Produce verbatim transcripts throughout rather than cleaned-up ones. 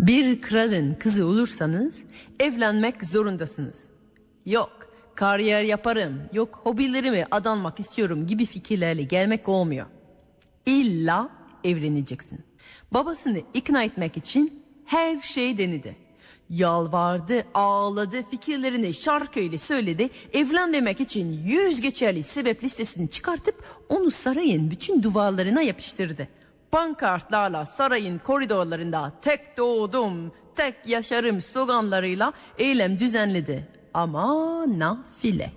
Bir kralın kızı olursanız evlenmek zorundasınız. Yok kariyer yaparım, yok hobilerime adanmak istiyorum gibi fikirlerle gelmek olmuyor. İlla evleneceksin. Babasını ikna etmek için her şey denedi. Yalvardı, ağladı, fikirlerini şarkıyla söyledi. Evlenmemek için yüz geçerli sebep listesini çıkartıp onu sarayın bütün duvarlarına yapıştırdı. Pankartlarla sarayın koridorlarında tek doğdum, tek yaşarım sloganlarıyla eylem düzenledi. Ama nafile.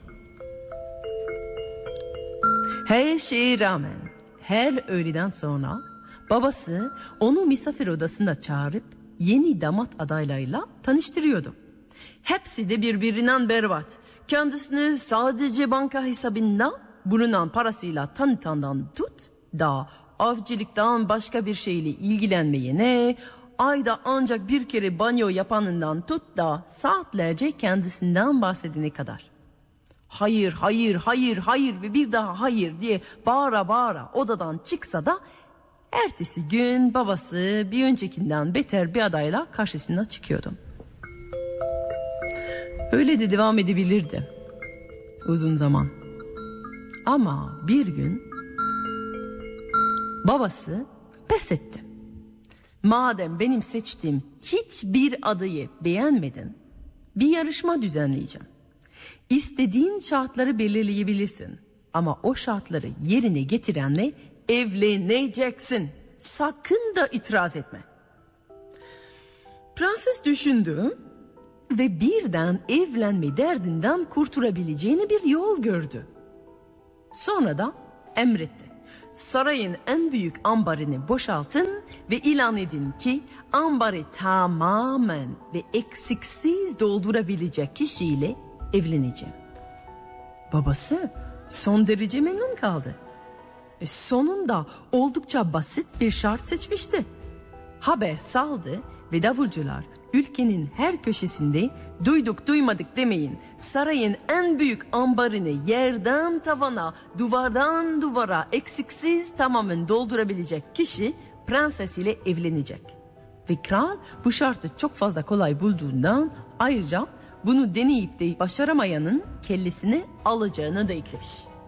Her şeye rağmen her öğleden sonra babası onu misafir odasına çağırıp yeni damat adaylarıyla tanıştırıyordu. Hepsi de birbirinden berbat. Kendisini sadece banka hesabında bulunan parasıyla tanıtandan tut da avcılıktan başka bir şeyle ilgilenmeyene, ayda ancak bir kere banyo yapanından tut da saatlerce kendisinden bahsedene kadar. Hayır, hayır, hayır, hayır ve bir daha hayır diye bağıra bağıra odadan çıksa da ertesi gün babası bir öncekinden beter bir adayla karşısına çıkıyordu. Öyle de devam edebilirdi uzun zaman. Ama bir gün babası pes etti. Madem benim seçtiğim hiçbir adayı beğenmedin, bir yarışma düzenleyeceğim. İstediğin şartları belirleyebilirsin. Ama o şartları yerine getirenle evleneceksin. Sakın da itiraz etme. Prenses düşündü ve birden evlenme derdinden kurtulabileceğini bir yol gördü. Sonra da emretti. Sarayın en büyük ambarını boşaltın ve ilan edin ki ambarı tamamen ve eksiksiz doldurabilecek kişiyle evleneceğim. Babası son derece memnun kaldı. E sonunda oldukça basit bir şart seçmişti. Haber saldı ve davulcular ülkenin her köşesinde duyduk duymadık demeyin, sarayın en büyük ambarını yerden tavana, duvardan duvara eksiksiz tamamen doldurabilecek kişi prenses ile evlenecek. Ve kral bu şartı çok fazla kolay bulduğundan ayrıca bunu deneyip de başaramayanın kellesini alacağını da eklemiş.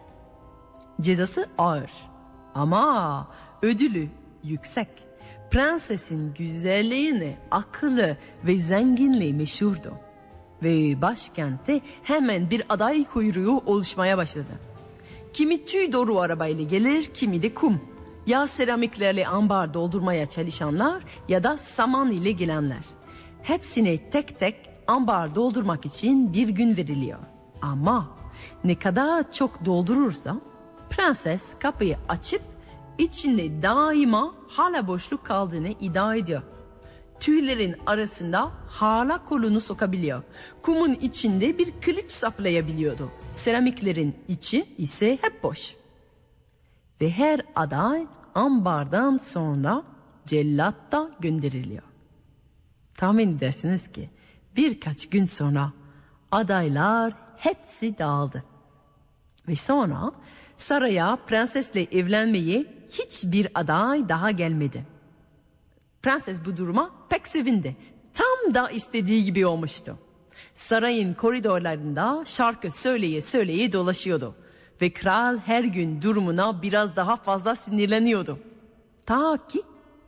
Cezası ağır ama ödülü yüksek. Prensesin güzelliğini, akıllı ve zenginliği meşhurdu. Ve başkente hemen bir aday kuyruğu oluşmaya başladı. Kimi tüy dolu arabayla gelir, kimi de kum. Ya seramiklerle ambar doldurmaya çalışanlar ya da saman ile gelenler. Hepsine tek tek ambar doldurmak için bir gün veriliyor. Ama ne kadar çok doldurursa prenses kapıyı açıp içinde daima hala boşluk kaldığını iddia ediyor. Tüylerin arasında hala kolunu sokabiliyor. Kumun içinde bir kılıç saplayabiliyordu. Seramiklerin içi ise hep boş. Ve her aday ambardan sonra cellatta gönderiliyor. Tahmin edersiniz ki birkaç gün sonra adaylar hepsi dağıldı. Ve sonra saraya prensesle evlenmeye hiçbir aday daha gelmedi. Prenses bu duruma pek sevindi. Tam da istediği gibi olmuştu. Sarayın koridorlarında şarkı söyleye söyleye dolaşıyordu. Ve kral her gün durumuna biraz daha fazla sinirleniyordu. Ta ki,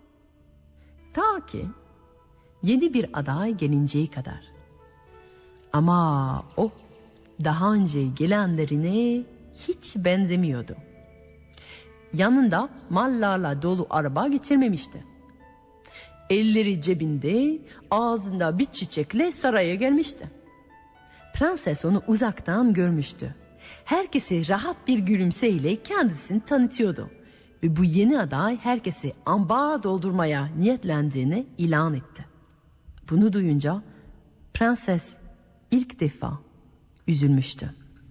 ta ki yeni bir aday gelinceye kadar. Ama o daha önce gelenlerine hiç benzemiyordu. Yanında mallarla dolu araba getirmemişti. Elleri cebinde, ağzında bir çiçekle saraya gelmişti. Prenses onu uzaktan görmüştü. Herkese rahat bir gülümseyle kendisini tanıtıyordu. Ve bu yeni aday herkese ambar doldurmaya niyetlendiğini ilan etti. Bunu duyunca prenses ilk defa üzülmüştü.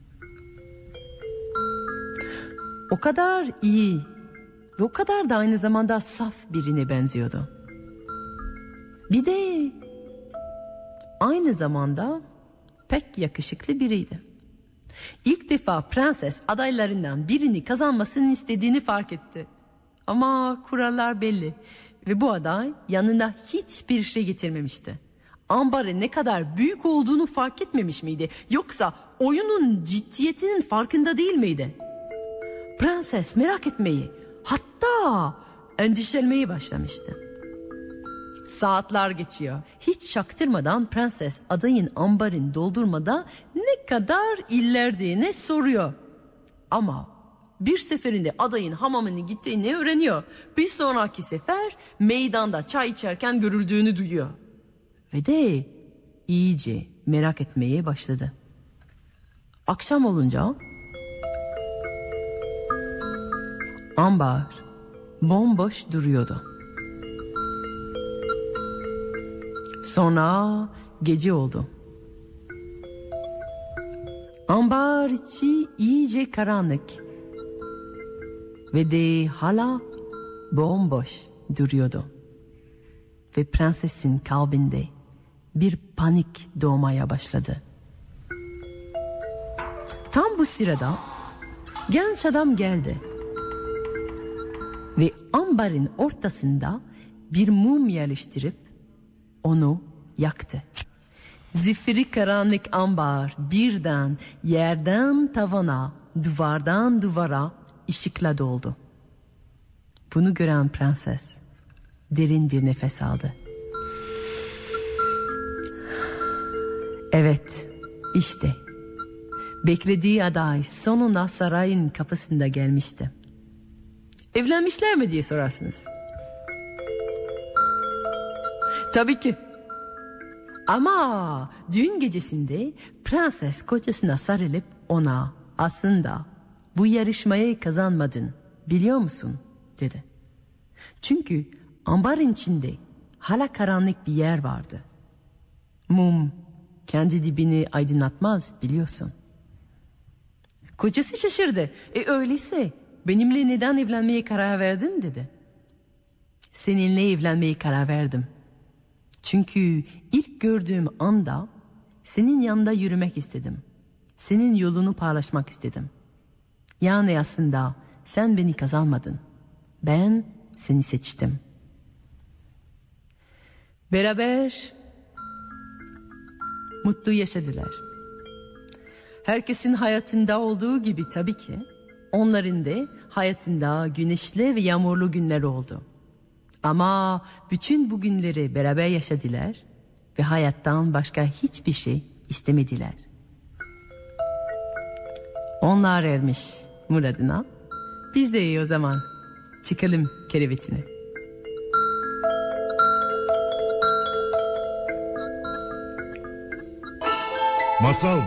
O kadar iyi ve o kadar da aynı zamanda saf birine benziyordu. Bir de aynı zamanda pek yakışıklı biriydi. İlk defa prenses adaylarından birini kazanmasını istediğini fark etti. Ama kurallar belli. Ve bu aday yanında hiçbir şey getirmemişti. Ambarın ne kadar büyük olduğunu fark etmemiş miydi? Yoksa oyunun ciddiyetinin farkında değil miydi? Prenses merak etmeyi, hatta endişelenmeye başlamıştı. Saatler geçiyor. Hiç çaktırmadan prenses adayın ambarını doldurmada ne kadar ilerlediğini soruyor. Ama bir seferinde adayın hamamını gittiğini öğreniyor. Bir sonraki sefer meydanda çay içerken görüldüğünü duyuyor. Ve de iyice merak etmeye başladı. Akşam olunca ambar bomboş duruyordu. Sonra gece oldu. Ambar içi iyice karanlık ve de hala bomboş duruyordu. Ve prensesin kalbinde bir panik doğmaya başladı. Tam bu sırada genç adam geldi ve ambarın ortasında bir mum yerleştirip onu yaktı. Zifiri karanlık ambar birden yerden tavana, duvardan duvara ışıkla doldu. Bunu gören prenses derin bir nefes aldı. Evet, işte beklediği aday sonunda sarayın kapısında gelmişti. Evlenmişler mi diye sorarsınız. Tabii ki. Ama düğün gecesinde prenses kocasına sarılıp ona aslında bu yarışmayı kazanmadın biliyor musun dedi. Çünkü ambarın içinde hala karanlık bir yer vardı. Mum kendi dibini aydınlatmaz biliyorsun. Kocası şaşırdı. E öyleyse benimle neden evlenmeye karar verdin dedi. Seninle evlenmeye karar verdim. Çünkü ilk gördüğüm anda senin yanında yürümek istedim. Senin yolunu paylaşmak istedim. Yani aslında sen beni kazanmadın. Ben seni seçtim. Beraber mutlu yaşadılar. Herkesin hayatında olduğu gibi tabii ki onların da hayatında güneşli ve yağmurlu günler oldu. Ama bütün bu günleri beraber yaşadılar ve hayattan başka hiçbir şey istemediler. Onlar ermiş muradına. Biz de iyi o zaman. Çıkalım kerevetine. Masal